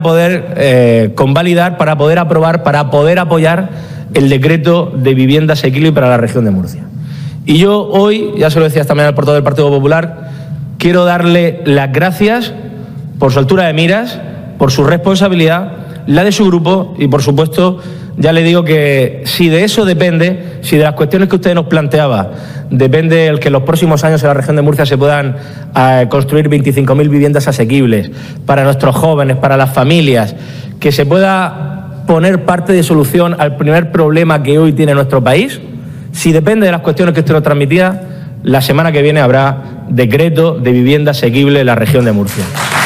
poder convalidar, para poder aprobar, para poder apoyar el decreto de vivienda asequible para la región de Murcia. Y yo hoy, ya se lo decía también al portavoz del Partido Popular, quiero darle las gracias por su altura de miras, por su responsabilidad, la de su grupo y, por supuesto, ya le digo que si de eso depende, si de las cuestiones que usted nos planteaba, depende el que en los próximos años en la región de Murcia se puedan construir 25.000 viviendas asequibles para nuestros jóvenes, para las familias, que se pueda poner parte de solución al primer problema que hoy tiene nuestro país, si depende de las cuestiones que usted nos transmitía, la semana que viene habrá decreto de vivienda asequible en la región de Murcia.